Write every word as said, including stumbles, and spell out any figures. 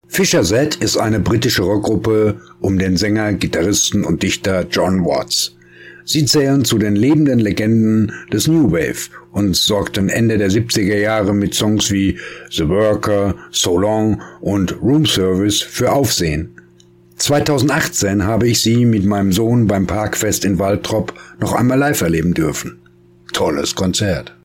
Fisher Z ist eine britische Rockgruppe um den Sänger, Gitarristen und Dichter John Watts. Sie zählen zu den lebenden Legenden des New Wave und sorgten Ende der siebziger Jahre mit Songs wie The Worker, So Long und Room Service für Aufsehen. zweitausendachtzehn habe ich sie mit meinem Sohn beim Parkfest in Waltrop noch einmal live erleben dürfen. Tolles Konzert.